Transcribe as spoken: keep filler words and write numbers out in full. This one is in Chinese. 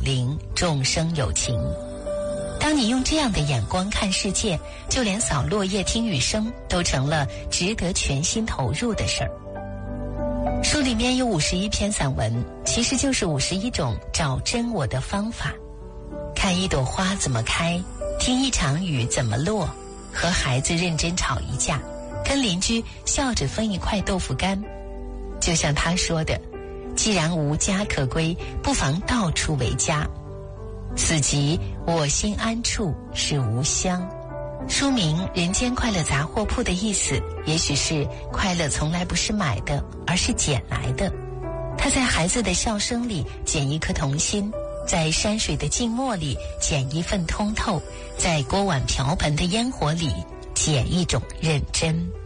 灵，众生有情。当你用这样的眼光看世界，就连扫落叶听雨声都成了值得全心投入的事儿。书里面有五十一篇散文，其实就是五十一种找真我的方法。看一朵花怎么开，听一场雨怎么落，和孩子认真吵一架，跟邻居笑着分一块豆腐干。就像他说的，既然无家可归，不妨到处为家。此即我心安处是吾乡。书名《人间快乐杂货铺》的意思，也许是快乐从来不是买的，而是捡来的。他在孩子的笑声里捡一颗童心，在山水的静默里捡一份通透，在锅碗瓢盆的烟火里捡一种认真。